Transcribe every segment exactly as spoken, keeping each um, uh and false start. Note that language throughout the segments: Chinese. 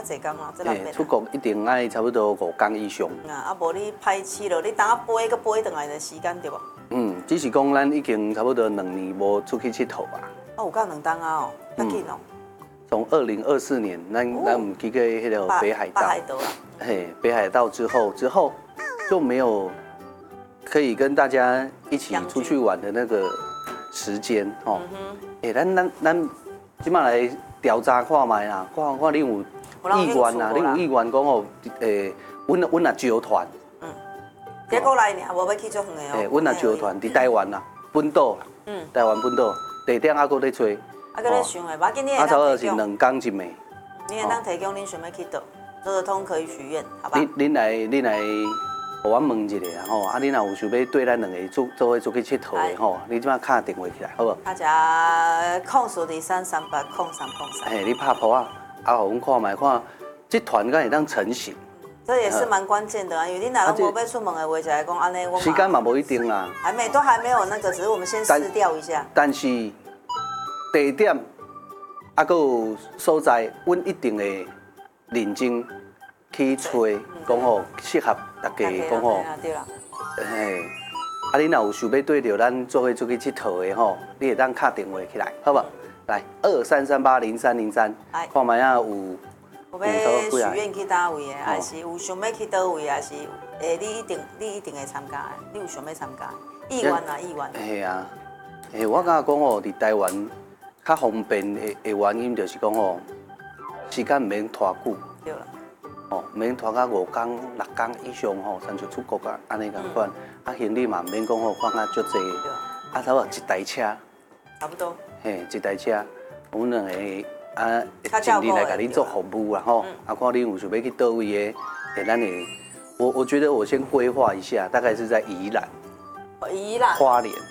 侪工啊，这六百。 出国一定爱差不多五天以上。 啊，啊无你歹试了，你等下飞个飞转来的时间对无？ 嗯，只是讲咱已经差不多两年无出去佚佗啊。 哦，有够两冬啊哦，较紧哦。 从二零二四年，咱咱唔去过迄个北海道。 北海道啊。 嘿，北海道之后之后就没有可以跟大家一起出去玩的那个时间哦。哎，咱咱咱今麦来调查看卖啦，看看你有意愿啊，你有意愿讲哦，诶，阮阮也招团。 嗯。结果来呢，无要去足远的哦。 诶，阮也招团伫台湾啦，本岛啦。嗯。台湾本岛，地点还搁咧找。 啊，搁咧想诶，要紧你会啊，差不多当提供。 是两工一暝。 你会当提供恁想要去倒，周得通可以许愿，好吧？ 恁恁来恁来。互我问一下吼，啊，你若有想要对咱两个做做伙出去佚佗的吼，你即马敲电话起来，好无？ 大家空数二三三八空三空三。 嘿，你拍破啊，啊，互阮看卖看，这团敢会当成型？ 这也是蛮关键的啊，因为你若拢无要出门的话，就来讲安尼，我时间嘛无一定啦。 还没，都还没有那个，只是我们先试调一下。 但是地点啊，搁有所在，阮一定会认真去找，讲吼适合大家，讲吼。 对啦。 嘿，啊，你若有想要对着咱做伙出去佚佗的吼，你会当敲电话起来，好不？来，二三三八零三零三，看卖啊有。 有要许愿去倒位的，还是有想要去倒位，还是诶，你一定你一定会参加的，你有想要参加？意愿啊，意愿。 嘿啊，诶，我感觉讲吼，伫台湾较方便的的原因就是讲吼，时间唔免拖久。 对啦。 哦，唔免拖到五天、六天以上吼，亲像出国啊，安尼共款。啊，行李嘛唔免讲吼放啊足济，啊，差不多一台车。 差不多。 嘿，一台车，阮两个啊，尽力来甲你做服务啦吼。啊，看你有想要去倒位的，诶，咱会，我我觉得我先规划一下，大概是在宜兰。 宜兰。 花莲。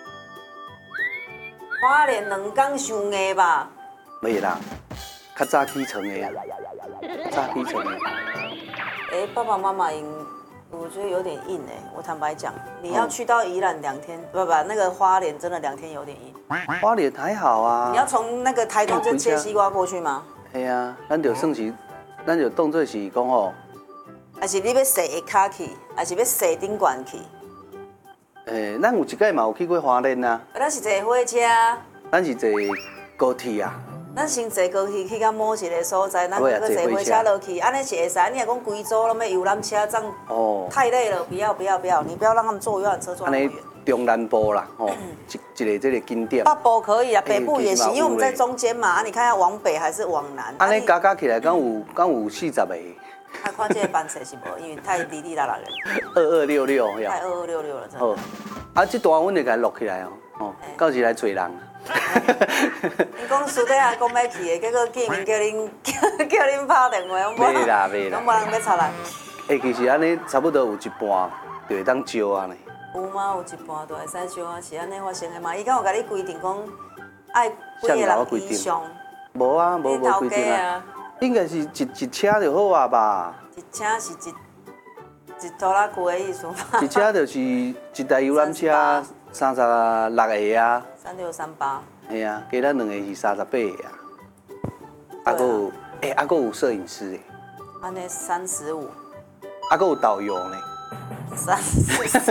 花莲两天伤硬吧？ 袂啦，较早起床的啊。早起床的。 哎，爸爸妈妈因，我觉得有点硬哎。我坦白讲，你要去到宜兰两天，不不，那个花莲真的两天有点硬。 花莲还好啊。 你要从那个台东就切西瓜过去吗？ 系啊，咱就算是，咱就当做是讲吼。 还是你要坐下骹去，还是要坐顶管去？ 诶，咱有一届嘛有去过花莲啊。 咱是坐火车。 咱是坐高铁啊。 咱先坐高铁去到某一个所在，咱再坐火车落去，安尼是会使。你若讲规组拢要游览车，这样太累了，不要不要不要，你不要让他们坐游览车坐那么远。 中南部啦，吼，一一个这个景点。 北部可以啊，北部也行，因为我们在中间嘛。啊，你看要往北还是往南？ 安尼加加起来，敢有敢有四十个。 啊，看这个班次是无，因为太离离拉拉人。 二二六六， 太二二六六了，真的。 好，啊，这段阮就给它录起来哦，哦，到时来找人。 你讲私底下讲要去的，结果见面叫恁叫叫恁拍电话， 袂啦袂啦， 拢无人要插来。 诶，其实安尼差不多有一半就会当招啊呢。 有吗？有一半就会使招啊，是安尼发生的嘛？伊敢有甲你规定讲爱几个人以上？ 无啊，无无规定啊。应该是一一车就好啊吧？ 一车是一一拖拉机的意思吗？ 一车就是一台游览车，三十六个啊。 三六三八。 系啊，加咱两个是三十八个啊。啊，搁有诶，啊，搁有摄影师诶。 安尼三十五。 啊，搁有导游呢。 三十四。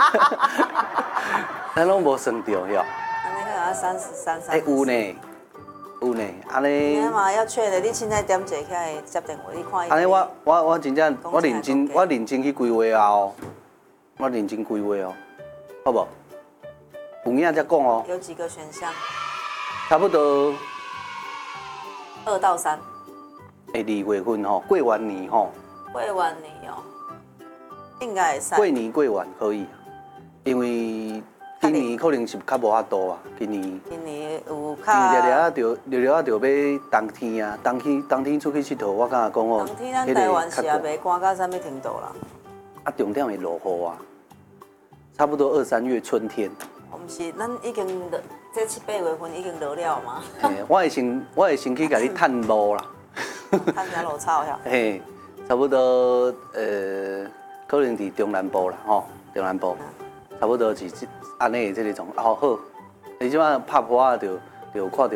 咱拢无算着哟。 安尼个啊，三十三三。 诶，有呢。有呢，安尼。 你嘛要确认，你凊彩点坐起来接电话，你看伊。 安尼我我我真正我认真我认真去规划啊哦，我认真规划哦，好不？有影才讲哦。 有几个选项？ 差不多二到三。 诶，二月份吼，过完年吼。 过完年哦，应该会使。 过年过完可以，因为。今年可能是较无法度啊，今年。 今年有较。 今年了了就了了就要冬天啊，冬天冬天出去佚佗，我感觉讲哦。 冬天咱台湾是也袂寒到啥物程度啦。 啊，重点会落雨啊，差不多二三月春天。 我们是，咱已经这七八月份已经落了嘛。 嘿，我会先我会先去甲你探路啦。 探下路草呀。 嘿，差不多呃，可能伫中南部啦，吼，中南部，差不多是安尼的这个种，哦好，你即摆拍破啊，就就看到